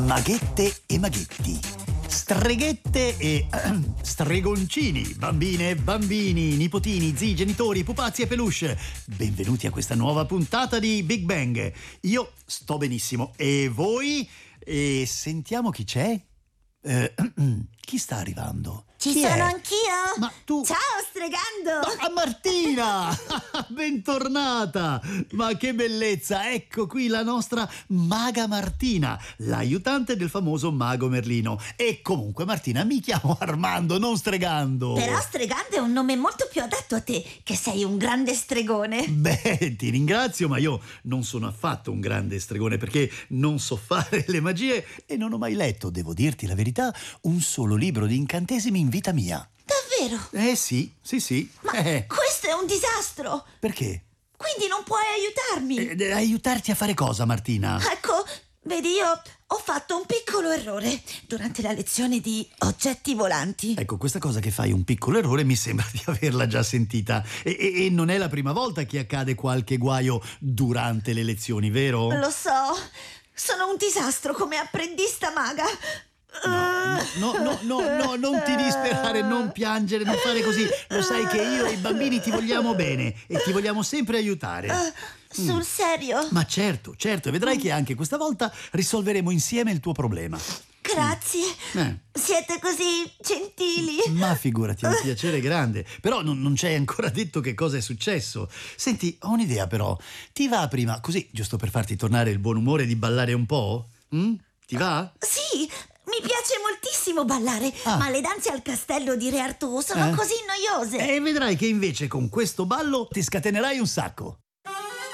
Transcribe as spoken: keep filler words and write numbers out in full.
Maghette e maghetti, streghette e stregoncini, bambine e bambini, nipotini, zii, genitori, pupazzi e peluche. Benvenuti a questa nuova puntata di Big Bang. Io sto benissimo. E voi? E sentiamo chi c'è? Eh, chi sta arrivando? Ci Chi sono è? anch'io! Ma tu... Ciao, stregando! Ah, Martina! Bentornata! Ma che bellezza! Ecco qui la nostra maga Martina, l'aiutante del famoso mago Merlino. E comunque, Martina, mi chiamo Armando, non Stregando. Però stregando è un nome molto più adatto a te, che sei un grande stregone. Beh, ti ringrazio, ma io non sono affatto un grande stregone perché non so fare le magie e non ho mai letto, devo dirti la verità, un solo libro di incantesimi in vita mia. Davvero? Eh sì, sì, sì. Ma Eh, questo è un disastro! perché? Quindi non puoi aiutarmi! Eh, aiutarti a fare cosa, Martina? Ecco, vedi, io ho fatto un piccolo errore durante la lezione di oggetti volanti. Ecco, questa cosa che fai un piccolo errore mi sembra di averla già sentita. E, e- e non è la prima volta che accade qualche guaio durante le lezioni, vero? Lo so, sono un disastro come apprendista maga. No, no, no, no, non ti disperare, non piangere, non fare così. Lo sai che io e i bambini ti vogliamo bene e ti vogliamo sempre aiutare. Sul serio? Ma certo, certo, e vedrai che anche questa volta risolveremo insieme il tuo problema. Grazie. Eh. Siete così gentili. Ma figurati, è un piacere grande. Però non, non ci hai ancora detto che cosa è successo. Senti, ho un'idea però. Ti va prima, così, giusto per farti tornare il buon umore, di ballare un po'? Mm? Ti va? Sì, mi piace moltissimo ballare, Ah. ma le danze al castello di Re Artù sono Eh? così noiose. E vedrai che invece con questo ballo ti scatenerai un sacco.